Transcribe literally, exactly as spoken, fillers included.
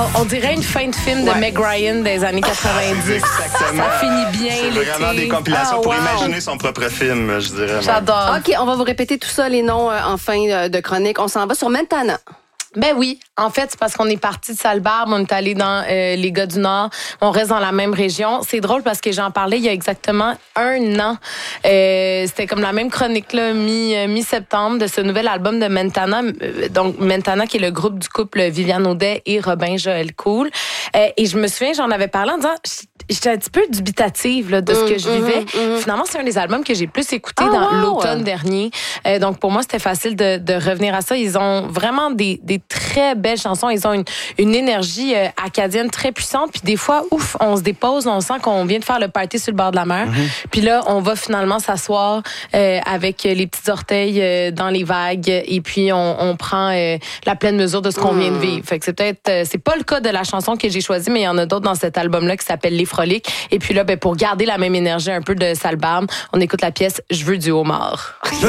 On dirait une fin de film de Ouais. Meg Ryan des années quatre-vingt-dix. Exactement. Ça finit bien C'est l'été. vraiment des compilations Ah, pour wow. imaginer son propre film, je dirais. même. J'adore. OK, on va vous répéter tout ça, les noms, euh, en fin euh, de chronique. On s'en va sur Mentana. Ben oui, en fait, c'est parce qu'on est parti de Salle-Barbe, on est allé dans euh, les gars du Nord, on reste dans la même région. C'est drôle parce que j'en parlais il y a exactement un an. Euh, c'était comme la même chronique là, mi euh, mi-septembre de ce nouvel album de Mentana. Euh, donc Mentana qui est le groupe du couple Viviane Audet et Robin Joël Cool. Euh, et je me souviens, j'en avais parlé en disant j'étais un petit peu dubitative là, de ce que je vivais. mm, mm. Finalement, c'est un des albums que j'ai plus écouté Ah, dans wow! l'automne dernier. Euh, donc pour moi, c'était facile de, de revenir à ça. Ils ont vraiment des, des très belles chansons. Ils ont une, une énergie euh, acadienne très puissante. Puis des fois, ouf, on se dépose, on sent qu'on vient de faire le party sur le bord de la mer. Mm-hmm. Puis là, on va finalement s'asseoir euh, avec les petits orteils euh, dans les vagues. Et puis on, on prend euh, la pleine mesure de ce qu'on mm. vient de vivre. Fait que c'est peut-être, euh, c'est pas le cas de la chanson que j'ai choisie, mais il y en a d'autres dans cet album-là qui s'appelle Les Froliques. Et puis là, ben pour garder la même énergie un peu de Salle-Barbe, on écoute la pièce Je veux du homard.